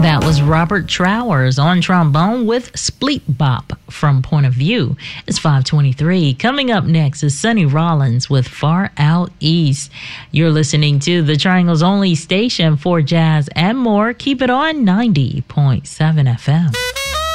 That was Robert Trowers on trombone with Spleet Bop from Point of View. It's 5:23. Coming up next is Sonny Rollins with Far Out East. You're listening to the Triangle's only station for jazz and more. Keep it on 90.7 FM.